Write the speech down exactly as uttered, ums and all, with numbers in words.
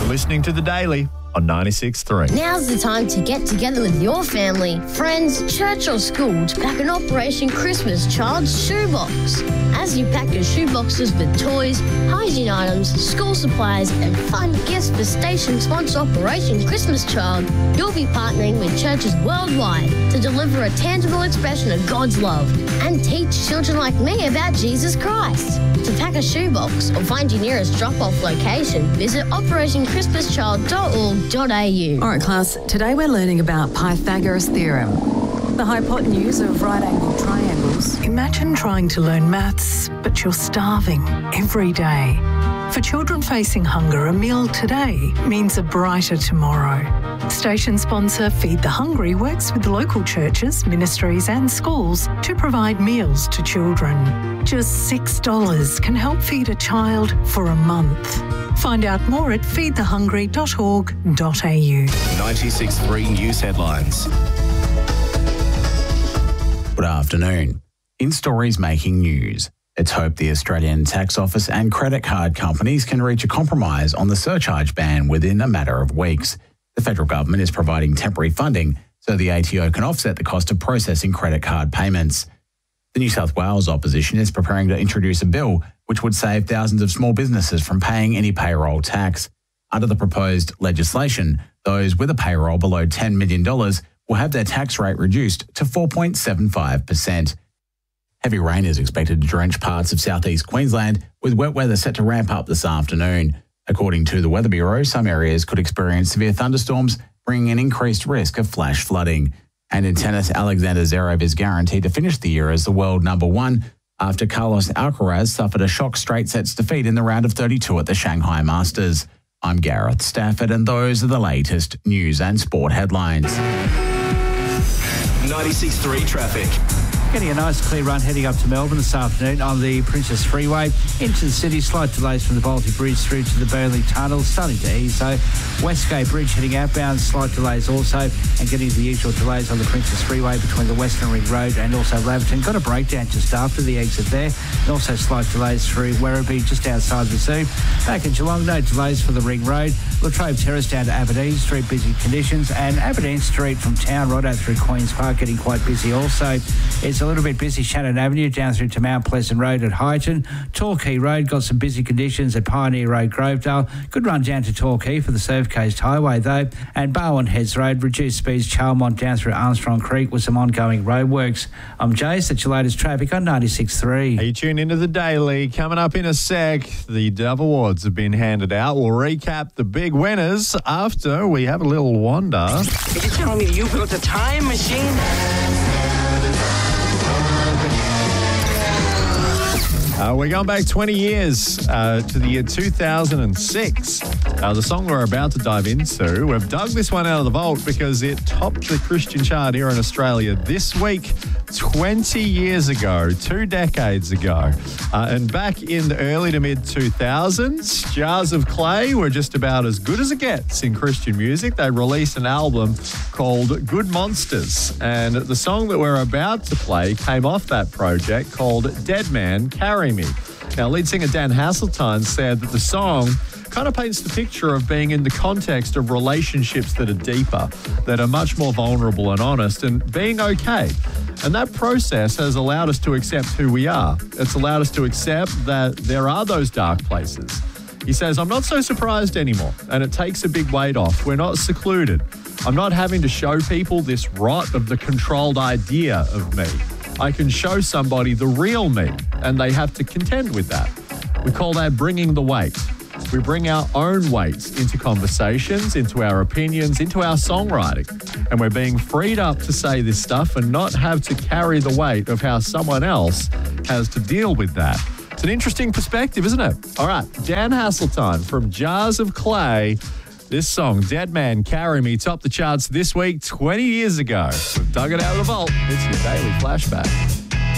listening to The Daily on ninety-six point three. Now's the time to get together with your family, friends, church or school to pack an Operation Christmas Child's shoebox. As you pack your shoeboxes with toys, hygiene items, school supplies and fun gifts for station sponsor Operation Christmas Child, you'll be partnering with churches worldwide to deliver a tangible expression of God's love and teach children like me about Jesus Christ. To pack a shoebox or find your nearest drop-off location, visit operation christmas child dot org dot a u. All right, class, today we're learning about Pythagoras' theorem, the hypotenuse of right-angled triangles. Imagine trying to learn maths, but you're starving every day. For children facing hunger, a meal today means a brighter tomorrow. Station sponsor Feed the Hungry works with local churches, ministries and schools to provide meals to children. Just six dollars can help feed a child for a month. Find out more at feed the hungry dot org dot a u. ninety-six point three News Headlines. Good afternoon. In stories making news, it's hoped the Australian Tax Office and credit card companies can reach a compromise on the surcharge ban within a matter of weeks. The federal government is providing temporary funding so the A T O can offset the cost of processing credit card payments. The New South Wales opposition is preparing to introduce a bill which would save thousands of small businesses from paying any payroll tax. Under the proposed legislation, those with a payroll below ten million dollars will have their tax rate reduced to four point seven five percent. Heavy rain is expected to drench parts of southeast Queensland, with wet weather set to ramp up this afternoon. According to the Weather Bureau, some areas could experience severe thunderstorms, bringing an increased risk of flash flooding. And in tennis, Alexander Zverev is guaranteed to finish the year as the world number one after Carlos Alcaraz suffered a shock straight sets defeat in the round of thirty-two at the Shanghai Masters. I'm Gareth Stafford, and those are the latest news and sport headlines. ninety-six point three traffic. Getting a nice clear run heading up to Melbourne this afternoon on the Princess Freeway. Into the city, slight delays from the Baltic Bridge through to the Burnley Tunnel, starting to ease. So Westgate Bridge heading outbound, slight delays also, and getting the usual delays on the Princess Freeway between the Western Ring Road and also Laverton. Got a breakdown just after the exit there, and also slight delays through Werribee just outside the zoo. Back in Geelong, no delays for the Ring Road. Latrobe Terrace down to Aberdeen Street, busy conditions, and Aberdeen Street from town right out through Queen's Park getting quite busy also. It's a little bit busy Shannon Avenue down through to Mount Pleasant Road at Highton. Torquay Road got some busy conditions at Pioneer Road, Grovedale. Good run down to Torquay for the Surf Coast Highway though. And Barwon Heads Road, reduced speeds Charlemont down through Armstrong Creek with some ongoing roadworks. I'm Jace, that's your latest traffic on ninety-six point three. Hey, you tune into The Daily. Coming up in a sec, the Dove Awards have been handed out. We'll recap the big winners after we have a little wander. Are you telling me you built a time machine? Uh, we're going back twenty years uh, to the year two thousand six. Uh, the song we're about to dive into, we've dug this one out of the vault because it topped the Christian chart here in Australia this week, twenty years ago, two decades ago. Uh, and back in the early to mid two thousands, Jars of Clay were just about as good as it gets in Christian music. They released an album called Good Monsters. And the song that we're about to play came off that project called Dead Man, Carry Me. Now, lead singer Dan Hasseltine said that the song kind of paints the picture of being in the context of relationships that are deeper, that are much more vulnerable and honest, and being okay. And that process has allowed us to accept who we are. It's allowed us to accept that there are those dark places. He says, I'm not so surprised anymore, and it takes a big weight off. We're not secluded. I'm not having to show people this rot of the controlled idea of me. I can show somebody the real me, and they have to contend with that. We call that bringing the weight. We bring our own weights into conversations, into our opinions, into our songwriting. And we're being freed up to say this stuff and not have to carry the weight of how someone else has to deal with that. It's an interesting perspective, isn't it? All right, Dan Hasseltine from Jars of Clay. This song, Dead Man, Carry Me, topped the charts this week, twenty years ago. We've dug it out of the vault. It's your daily flashback.